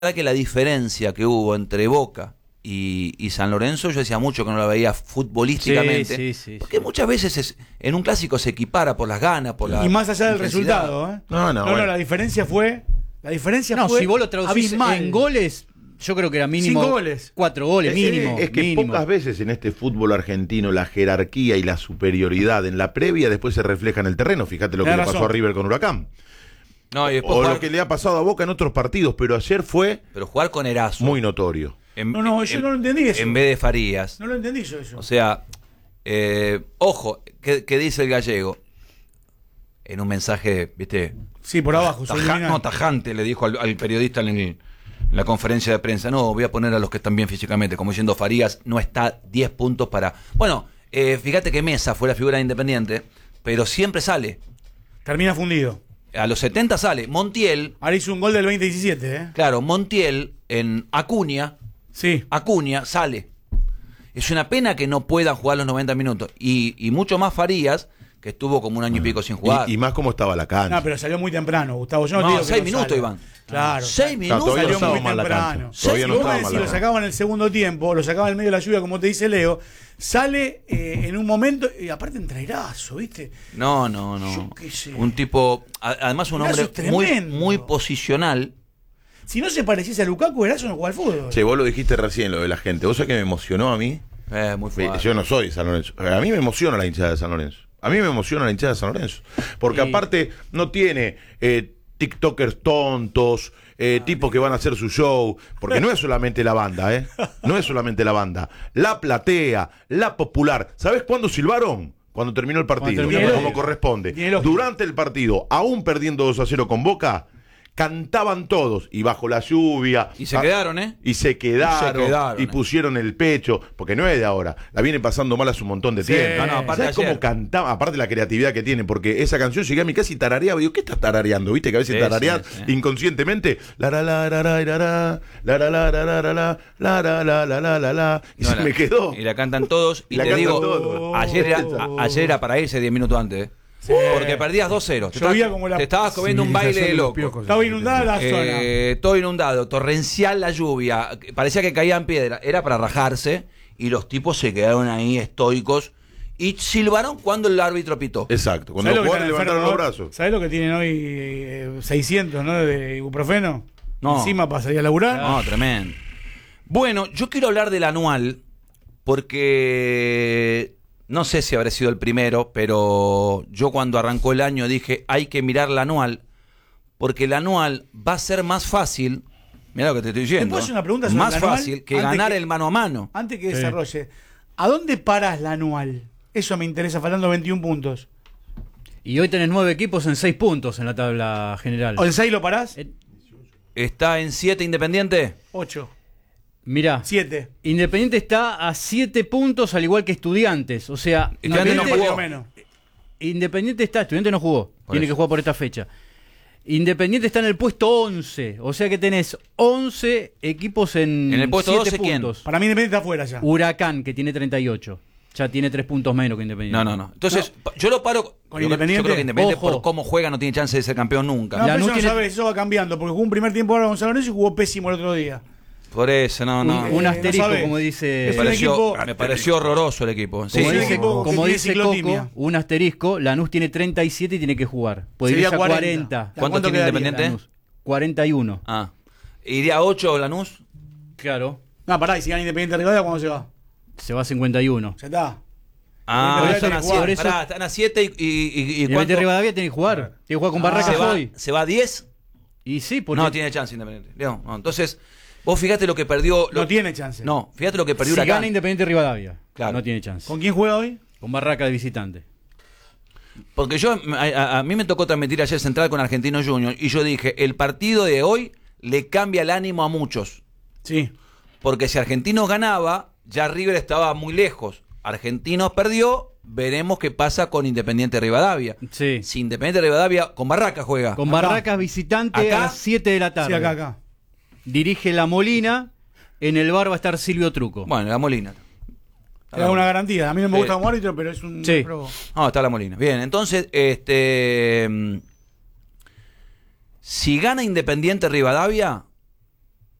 verdad que la diferencia que hubo entre Boca y San Lorenzo, yo decía mucho que no la veía futbolísticamente, porque muchas veces en un clásico se equipara por las ganas, por la y más allá del intensidad. resultado, ¿eh? No, la diferencia fue si vos lo traducís abismal. en goles, yo creo que era mínimo 5 goles. 4 goles, mínimo. Es que mínimo. pocas veces en este fútbol argentino la jerarquía y la superioridad en la previa después se refleja en el terreno. Fíjate lo que le pasó a River con Huracán. No, y después O jugar, lo que le ha pasado a Boca en otros partidos, pero ayer fue pero jugar con Erazo. muy notorio. Yo no lo entendí eso. En vez de Farías. No lo entendí yo eso. O sea, ojo, ¿qué dice el gallego? En un mensaje, ¿viste? Sí, por abajo. Tajante, le dijo al periodista en la conferencia de prensa. No, voy a poner a los que están bien físicamente. Como diciendo, Farías no está 10 puntos para... Bueno, fíjate que Mesa fue la figura de Independiente, pero siempre sale. Termina fundido. A los 70 sale. Montiel... Ahora hizo un gol del 2017, ¿eh? Claro, Montiel en Acuña... Sí. Acuña sale. Es una pena que no puedan jugar los 90 minutos. Y mucho más Farías, que estuvo como un año y pico sin jugar. Y más como estaba la cancha. No, pero salió muy temprano, Gustavo. Yo no, No, te digo 6 que minutos, salga. Iván. Claro. 6 minutos. Todavía no Salió muy estaba mal la temprano. cancha. Todavía no Si estaba vos mal si la lo cancha. sacaba en el segundo tiempo, lo sacaba en medio de la lluvia, como te dice Leo, sale en un momento, y aparte en trairazo, ¿viste? No. Yo qué sé. Un tipo, además un Erazo hombre es muy, tremendo. muy posicional. Si no se pareciese a Lukaku, Erazo no juega al fútbol. Che, vos lo dijiste recién, lo de la gente. ¿Vos sabés que me emocionó a mí? Muy fuerte. Yo no soy de San Lorenzo. A mí me emociona la hinchada de San Lorenzo. A mí me emociona la hinchada de San Lorenzo. Porque aparte no tiene TikTokers tontos, tipos que van a hacer su show. Porque no es solamente la banda, ¿eh? No es solamente la banda. La platea, la popular. ¿Sabés cuándo silbaron? Cuando terminó el partido, como corresponde. Durante el partido, aún perdiendo 2-0 con Boca, cantaban todos, y bajo la lluvia. Y se quedaron, ¿eh? Y se quedaron, y pusieron el pecho, porque no es de ahora, la viene pasando mal hace un montón de tiempo. Aparte ¿Sabes cómo cantaba? Aparte la creatividad que tienen, porque esa canción llegué a mi casa y tarareaba. Digo, ¿qué estás tarareando? ¿Viste que a veces tarareás inconscientemente? La la la la la la la la la la la la la la la la la la la la y se me quedó. Y la cantan todos. Y la te digo, todos. ayer era para irse 10 minutos antes, ¿eh? Porque perdías 2-0. Te estabas comiendo un baile de loco. Estaba inundada la zona. Todo inundado, torrencial la lluvia. Parecía que caían piedras. Era para rajarse. Y los tipos se quedaron ahí estoicos. Y silbaron cuando el árbitro pitó. Exacto. Cuando los jugadores levantaron los brazos. ¿Sabés lo que tienen hoy? 600, ¿no? De ibuprofeno. No. Encima para salir a laburar. No, tremendo. Bueno, yo quiero hablar del anual. Porque... no sé si habré sido el primero, pero yo cuando arrancó el año dije, hay que mirar el anual, porque el anual va a ser más fácil, mirá lo que te estoy diciendo, ¿Te puedo hacer una pregunta sobre más el anual? fácil que ganar el mano a mano. Antes que desarrolle, ¿a dónde paras la anual? Eso me interesa, faltando 21 puntos. Y hoy tenés 9 equipos en 6 puntos en la tabla general. ¿O el 6 lo parás? ¿Está en 7 Independiente? 8. Mirá, 7. Independiente está a 7 puntos, al igual que Estudiantes. O sea, Independiente está, Estudiantes no jugó, tiene que jugar por esta fecha. Independiente está en el puesto 11, o sea que tenés 11 equipos en el puesto 12, ¿quién? puntos. Para mí Independiente está afuera ya. Huracán, que tiene 38. Ya tiene 3 puntos menos que Independiente. No. Entonces, yo lo paro con Independiente. Yo creo que Independiente, ojo, por cómo juega, no tiene chance de ser campeón nunca. No, pero Lanús eso no sabes, eso va cambiando, porque jugó un primer tiempo ahora con San Lorenzo y jugó pésimo el otro día. Por eso, no. Un asterisco, no sabe. como dice... Me pareció horroroso el equipo. Sí, Como dice Coco, ciclotimia. un asterisco, Lanús tiene 37 y tiene que jugar. Puede Sería irse a 40. ¿Cuánto tiene quedaría? Independiente? Lanús, 41. ¿Iría a 8 Lanús? Claro. No, pará, y si gana Independiente Rivadavia, ¿cuándo se va? Se va a 51. Ya está. Están a 7 y Independiente Rivadavia tiene que jugar. Tiene que jugar con Barracas hoy. ¿Se va a 10? Y sí, porque... No tiene chance Independiente. No, entonces, vos fíjate lo que perdió... No tiene chance. No, fíjate lo que perdió si Huracán. gana Independiente Rivadavia, Claro. no tiene chance. ¿Con quién juega hoy? Con Barracas de visitante. Porque a mí me tocó transmitir ayer Central con Argentinos Juniors y yo dije, el partido de hoy le cambia el ánimo a muchos. Sí. Porque si Argentinos ganaba, ya River estaba muy lejos. Argentinos perdió, veremos qué pasa con Independiente Rivadavia. Sí. Si Independiente Rivadavia con Barracas juega. Con Barracas visitante Acá. a las 7 de la tarde. Sí, acá. Dirige La Molina. En el bar va a estar Silvio Truco. Bueno, La Molina. Era una garantía. A mí no me gusta como árbitro, pero es un... Sí. No, está La Molina. Bien, entonces, si gana Independiente Rivadavia,